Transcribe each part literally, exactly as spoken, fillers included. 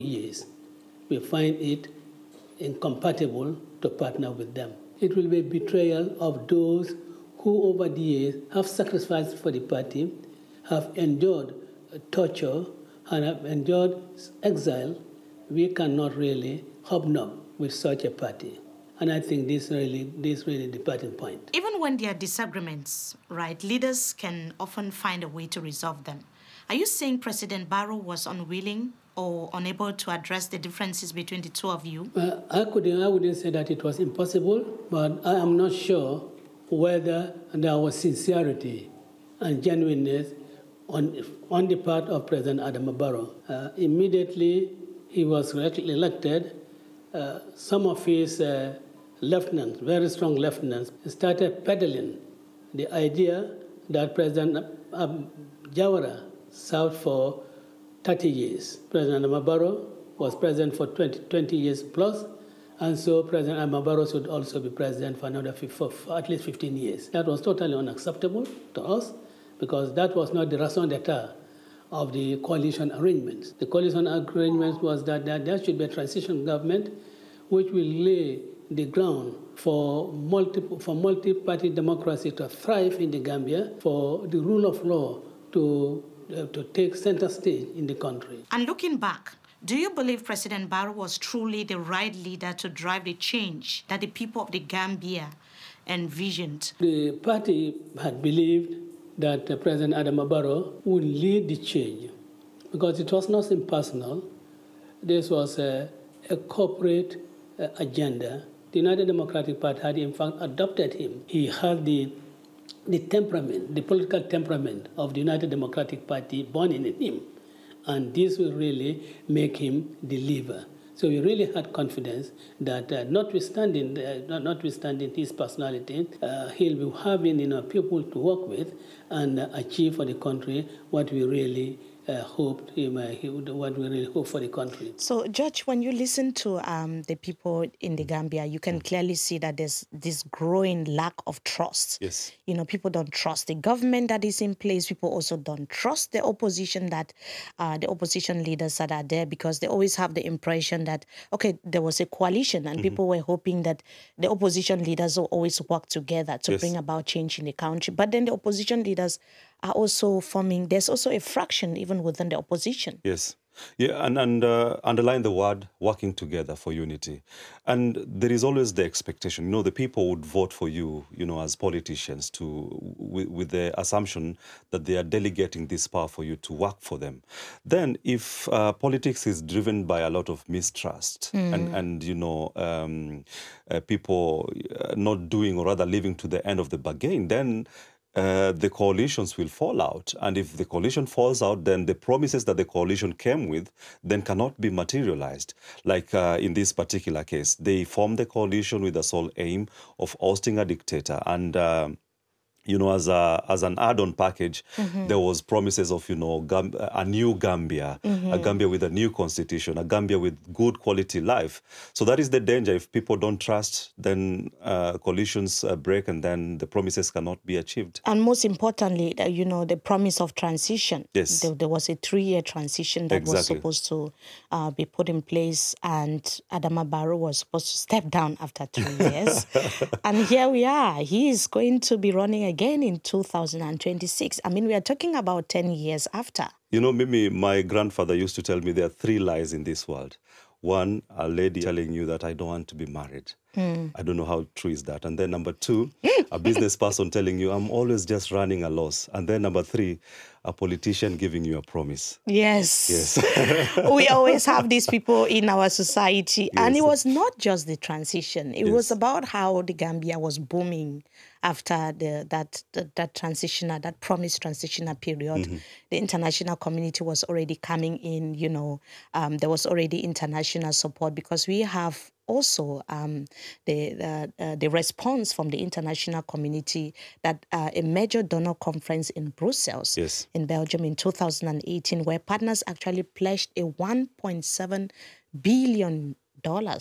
years, we find it incompatible to partner with them. It will be a betrayal of those who over the years have sacrificed for the party, have endured torture, and have endured exile. We cannot really hobnob with such a party. And I think this really, this really the departing point. Even when there are disagreements, right, leaders can often find a way to resolve them. Are you saying President Barrow was unwilling or unable to address the differences between the two of you? Uh, I couldn't, I wouldn't say that it was impossible, but I am not sure whether there was sincerity and genuineness on, on the part of President Adama Barrow. Uh, immediately he was elected, uh, some of his uh, lieutenants, very strong lieutenants, started peddling the idea that President um, Jawara served for thirty years. President Adama Barrow was president for twenty, twenty years plus, and so President Adama Barrow should also be president for another for, for at least fifteen years. That was totally unacceptable to us because that was not the raison d'etre of the coalition arrangements. The coalition arrangements was that, that there should be a transition government which will lay the ground for multiple for multi-party democracy to thrive in the Gambia, for the rule of law to uh, to take center stage in the country. And looking back, do you believe President Barrow was truly the right leader to drive the change that the people of the Gambia envisioned? The party had believed that uh, President Adama Barrow would lead the change because it was nothing personal. This was a, a corporate uh, agenda. The United Democratic Party had in fact adopted him. He had the the temperament, the political temperament of the United Democratic Party born in him. And this will really make him deliver. So we really had confidence that uh, notwithstanding, uh, notwithstanding his personality, uh, he'll be having you know, people to work with and uh, achieve for the country what we really uh, hoped him, uh, he would, what we really hope for the country. So, Judge, when you listen to um, the people in the Gambia, you can clearly see that there's this growing lack of trust. Yes. You know, people don't trust the government that is in place. People also don't trust the opposition that uh, the opposition leaders that are there because they always have the impression that, okay, there was a coalition and mm-hmm. people were hoping that the opposition leaders will always work together to yes. bring about change in the country. But then the opposition leaders are also forming, there's also a fraction even within the opposition. Yes. Yeah, and, and uh, underline the word working together for unity. And there is always the expectation, you know, the people would vote for you, you know, as politicians to with, with the assumption that they are delegating this power for you to work for them. Then if uh, politics is driven by a lot of mistrust mm. and, and, you know, um, uh, people not doing or rather living to the end of the bargain, then Uh, the coalitions will fall out. And if the coalition falls out, then the promises that the coalition came with then cannot be materialized. Like uh, in this particular case, they formed the coalition with the sole aim of ousting a dictator. And uh, you know, as a as an add-on package, mm-hmm. there was promises of, you know, Gam- a new Gambia, mm-hmm. a Gambia with a new constitution, a Gambia with good quality life. So that is the danger. If people don't trust, then uh, coalitions uh, break and then the promises cannot be achieved. And most importantly, uh, you know, the promise of transition. Yes. There, there was a three-year transition that exactly. was supposed to uh, be put in place, and Adama Barrow was supposed to step down after three years. And here we are. He is going to be running again in two thousand twenty-six. I mean, we are talking about ten years after. You know, Mimi, my grandfather used to tell me there are three lies in this world. One, a lady telling you that I don't want to be married. Mm. I don't know how true is that. And then number two, a business person telling you I'm always just running a loss. And then number three, a politician giving you a promise. Yes. Yes. We always have these people in our society. Yes. And it was not just the transition. It yes. was about how the Gambia was booming after the, that, that that transitional, that promised transitional period. Mm-hmm. The international community was already coming in, you know, um, there was already international support because we have also um, the uh, uh, the response from the international community that uh, a major donor conference in Brussels, yes. in Belgium in two thousand eighteen, where partners actually pledged a one point seven billion dollars,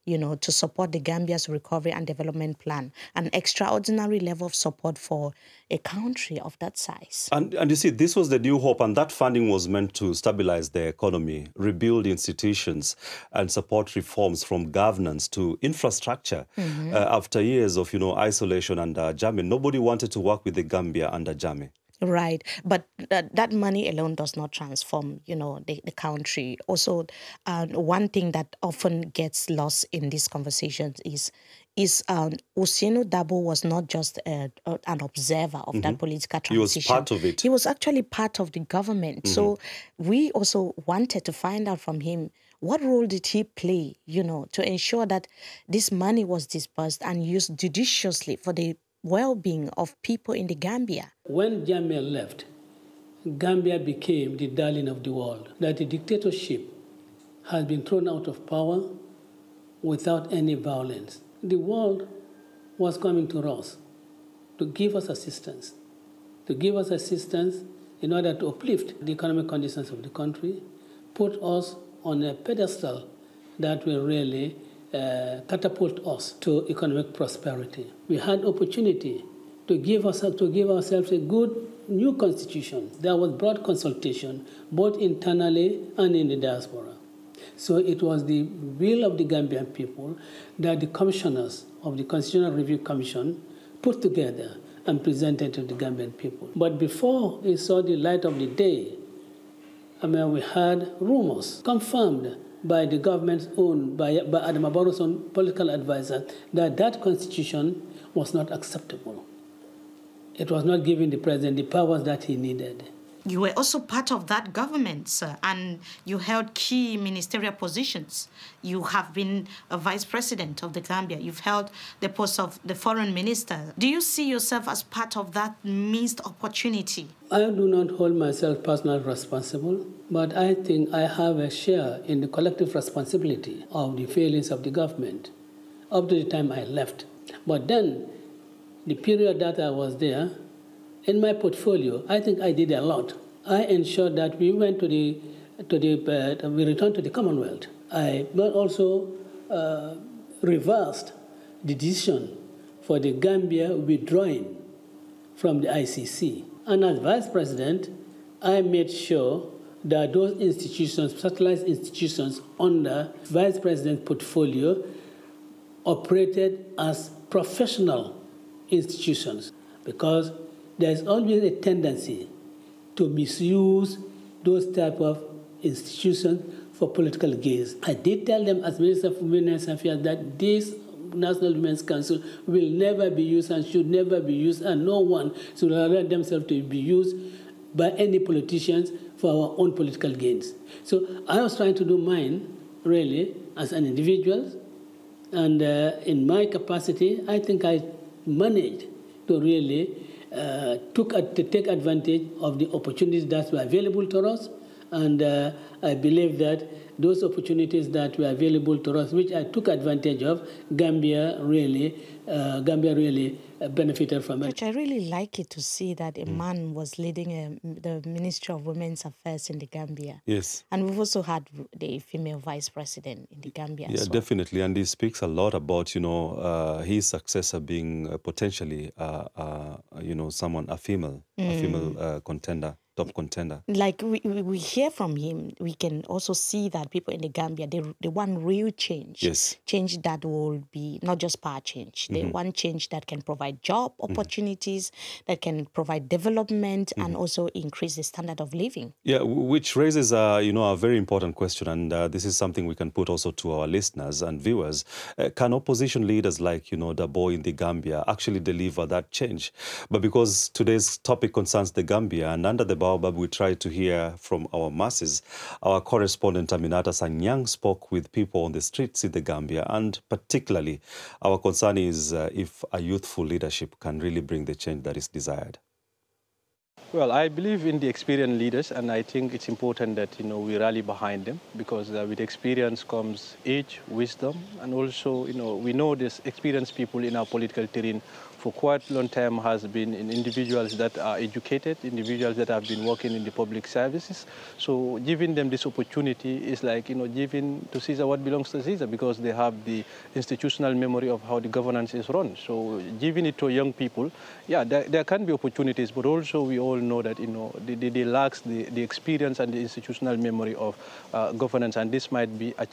you know, to support the Gambia's recovery and development plan, an extraordinary level of support for a country of that size. And, and you see, this was the new hope, and that funding was meant to stabilize the economy, rebuild institutions, and support reforms from governance to infrastructure. Mm-hmm. uh, after years of, you know, isolation under Jammeh, nobody wanted to work with the Gambia under Jammeh. Right. But uh, that money alone does not transform, you know, the, the country. Also, uh, one thing that often gets lost in these conversations is is um, Ousainou Darboe was not just a, a, an observer of mm-hmm. that political transition. He was part of it. He was actually part of the government. Mm-hmm. So we also wanted to find out from him, what role did he play, you know, to ensure that this money was disbursed and used judiciously for the well-being of people in the Gambia? When Jammeh left, Gambia became the darling of the world, that the dictatorship has been thrown out of power without any violence. The world was coming to us to give us assistance, to give us assistance in order to uplift the economic conditions of the country, put us on a pedestal that will really uh, catapult us to economic prosperity. We had opportunity to give ourselves to give ourselves a good new constitution. There was broad consultation, both internally and in the diaspora. So it was the will of the Gambian people that the commissioners of the Constitutional Review Commission put together and presented to the Gambian people. But before it saw the light of the day, I mean, we had rumors confirmed by the government's own, by, by Adama Barrow's own political advisor, that that constitution was not acceptable. It was not giving the president the powers that he needed. You were also part of that government, sir, and you held key ministerial positions. You have been a vice president of the Gambia. You've held the post of the foreign minister. Do you see yourself as part of that missed opportunity? I do not hold myself personally responsible, but I think I have a share in the collective responsibility of the failings of the government up to the time I left. But then, the period that I was there, in my portfolio, I think I did a lot. I ensured that we went to the, to the, uh, we returned to the Commonwealth. I also uh, reversed the decision for the Gambia withdrawing from the I C C. And as vice president, I made sure that those institutions, satellite institutions under vice president's portfolio, operated as professional institutions, because there's always a tendency to misuse those type of institutions for political gains. I did tell them as Minister for Women's Affairs that this National Women's Council will never be used and should never be used, and no one should allow themselves to be used by any politicians for our own political gains. So I was trying to do mine, really, as an individual, and uh, in my capacity, I think I managed to really uh, took a, to take advantage of the opportunities that were available to us, and uh, I believe that those opportunities that were available to us, which I took advantage of, Gambia really, uh, Gambia really benefited from it. Which I really like it to see that a mm. man was leading a, the Ministry of Women's Affairs in the Gambia. Yes. And we've also had the female vice president in the Gambia. Yeah, as well. Definitely. And he speaks a lot about, you know, uh, his successor being uh, potentially, uh, uh, you know, someone, a female, mm. a female uh, contender. Top contender. Like we, we hear from him, we can also see that people in the Gambia, they, they want real change. Yes. Change that will be not just power change. They mm-hmm. want change that can provide job opportunities, mm-hmm. that can provide development, mm-hmm. and also increase the standard of living. Yeah, which raises, uh, you know, a very important question. And uh, this is something we can put also to our listeners and viewers. Uh, can opposition leaders like, you know, Darboe in the Gambia actually deliver that change? But because today's topic concerns the Gambia, and under the Baobab, we try to hear from our masses. Our correspondent Aminata Sanyang spoke with people on the streets in the Gambia, and particularly our concern is uh, if a youthful leadership can really bring the change that is desired. Well, I believe in the experienced leaders, and I think it's important that, you know, we rally behind them, because uh, with experience comes age, wisdom, and also, you know, we know there's experienced people in our political terrain for quite a long time has been in individuals that are educated, individuals that have been working in the public services. So giving them this opportunity is like, you know, giving to Caesar what belongs to Caesar, because they have the institutional memory of how the governance is run. So giving it to young people, yeah, there, there can be opportunities, but also we all know that, you know, they, they, they lack the, the experience and the institutional memory of uh, governance, and this might be a